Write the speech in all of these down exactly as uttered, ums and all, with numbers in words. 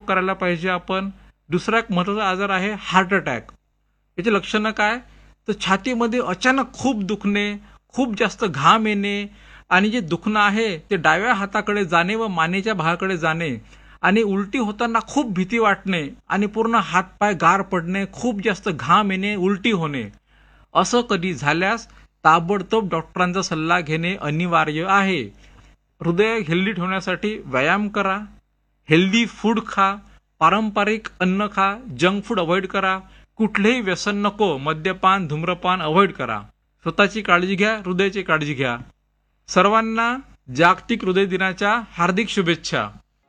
करायला पाहिजे आपण. दुसरा एक महत्त्वाचा आजार आहे हार्ट अटॅक. याची लक्षणं काय? तर छातीमध्ये अचानक खूप दुखणे, खूप जास्त घाम येणे आणि जे दुखणं आहे ते डाव्या हाताकडे जाणे व मानेच्या भागाकडे जाणे आणि उलटी होताना खूप भीती वाटणे आणि पूर्ण हातपाय गार पडणे, खूप जास्त घाम येणे, उलटी होणे. असं कधी झाल्यास ताबडतोब डॉक्टरांचा सल्ला घेणे अनिवार्य आहे. हृदय हेल्दी ठेवण्यासाठी व्यायाम करा, हेल्दी फूड खा, पारंपरिक अन्न खा, जंक फूड अवॉइड करा, कुठलेही व्यसन नको, मद्यपान धूम्रपान अवॉइड करा. स्वतःची काळजी घ्या, हृदयाची काळजी घ्या. सर्वांना जागतिक हृदय दिनाच्या हार्दिक शुभेच्छा.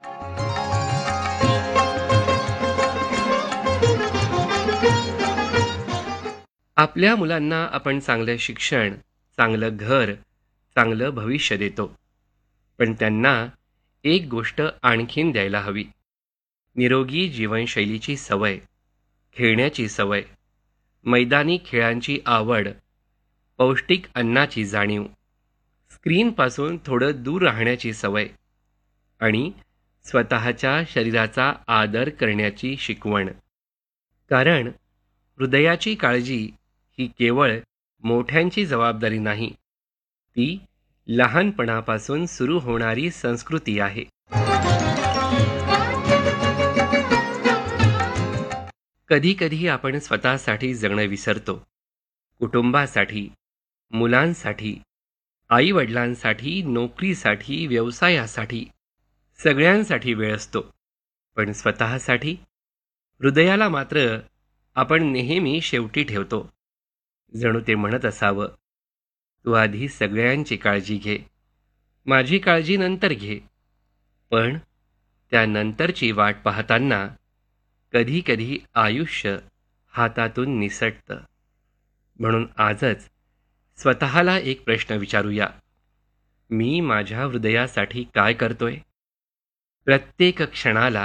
आपल्या मुलांना आपण चांगलं शिक्षण, चांगलं घर, चांगलं भविष्य देतो, पण त्यांना एक गोष्ट आणखीन द्यायला हवी. निरोगी जीवनशैलीची सवय, खेळण्याची सवय, मैदानी खेळांची आवड, पौष्टिक अन्नाची जाणीव, स्क्रीनपासून थोडं दूर राहण्याची सवय आणि स्वतःच्या शरीराचा आदर करण्याची शिकवण. कारण हृदयाची काळजी ही केवळ मोठ्यांची जबाबदारी नाही, ती लहानपणापासून सुरू होणारी संस्कृती आहे. कधी कधी आपण स्वतःसाठी जगणं विसरतो. कुटुंबासाठी, मुलांसाठी, आई वडिलांसाठी, नोकरीसाठी, व्यवसायासाठी, सगळ्यांसाठी वेळ असतो, पण स्वतःसाठी, हृदयाला मात्र आपण नेहमी शेवटी ठेवतो. जणू ते म्हणत असावं, तू आधी सगळ्यांची काळजी घे, माझी काळजी नंतर घे. पण त्यानंतरची वाट पाहताना कधी कधी आयुष्य हातातून निसटतं. म्हणून आजच स्वतःला एक प्रश्न विचारूया, मी माझ्या हृदयासाठी काय करतोय? प्रत्येक क्षणाला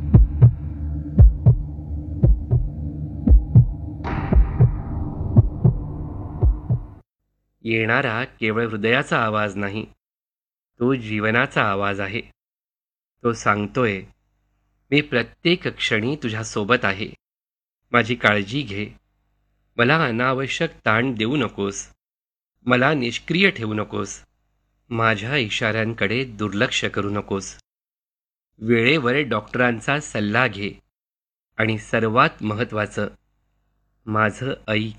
येणारा केवळ हृदयाचा आवाज नाही, तो जीवनाचा आवाज आहे. तो सांगतोय, मी प्रत्येक क्षणी तुझ्यासोबत आहे, माझी काळजी घे, मला अनावश्यक ताण देऊ नकोस, मला निष्क्रिय ठेवू नकोस, माझ्या इशाऱ्यांकडे दुर्लक्ष करू नकोस. वेळेवर डॉक्टरांचा सल्ला घे आणि सर्वात महत्त्वाचं, माझं ऐक.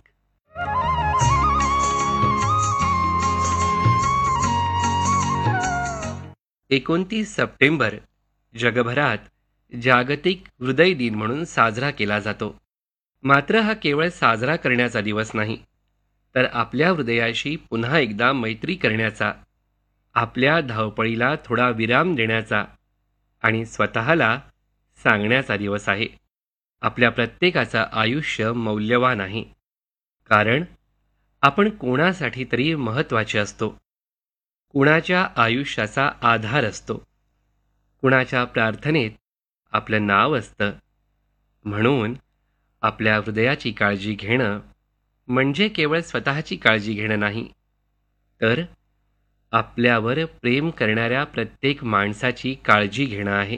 एकोणतीस सप्टेंबर जगभरात जागतिक हृदय दिन म्हणून साजरा केला जातो. मात्र हा केवळ साजरा करण्याचा दिवस नाही, तर आपल्या हृदयाशी पुन्हा एकदा मैत्री करण्याचा, आपल्या धावपळीला थोडा विराम देण्याचा आणि स्वतःला सांगण्याचा दिवस आहे, आपल्या प्रत्येकाचं आयुष्य मौल्यवान आहे. कारण आपण कोणासाठी तरी महत्त्वाचे असतो, कुणाच्या आयुष्याचा आधार असतो, कुणाच्या प्रार्थनेत आपलं नाव असतं. म्हणून आपल्या हृदयाची काळजी घेणं म्हणजे केवळ स्वतःची काळजी घेणं नाही, तर आपल्यावर प्रेम करणाऱ्या प्रत्येक माणसाची काळजी घेणं आहे.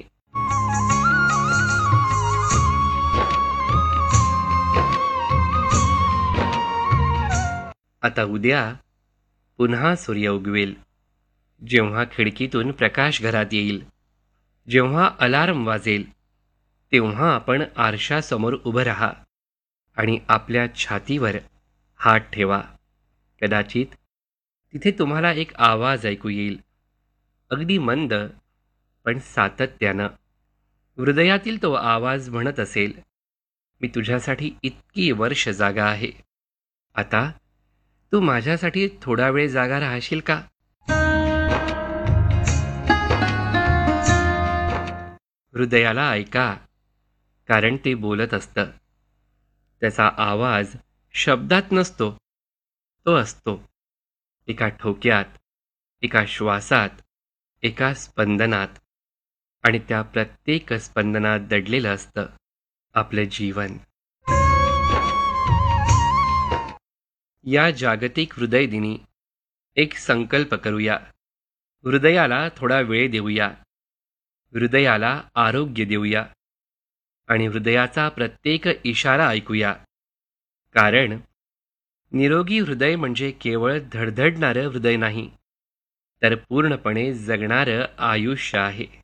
आता उद्या पुन्हा सूर्य उगवेल, जेव्हा खिडकीतून प्रकाश घरात येईल, जेव्हा अलार्म वाजेल, तेव्हा आपण आरशासमोर उभं राहा आणि आपल्या छातीवर हात ठेवा. कदाचित तिथे तुम्हाला एक आवाज ऐकू येईल, अगदी मंद पण सातत्यानं. हृदयातील तो आवाज म्हणत असेल, मी तुझ्यासाठी इतकी वर्ष जागा आहे, आता तू माझ्यासाठी थोडा वेळ जागा राहशील का? हृदयाला ऐका, कारण ते बोलत असतं. त्याचा आवाज शब्दात नसतो, तो असतो एका ठोक्यात, एका श्वासात, एका स्पंदनात. आणि त्या प्रत्येक स्पंदनात दडलेलं असतं आपलं जीवन. या जागतिक हृदय दिनी एक संकल्प करूया. हृदयाला थोडा वेळ देऊया, हृदयाला आरोग्य देऊया, आणि हृदयाचा प्रत्येक इशारा ऐकूया. कारण निरोगी हृदय म्हणजे केवळ धडधडणारं हृदय नाही, तर पूर्णपणे जगणारं आयुष्य आहे.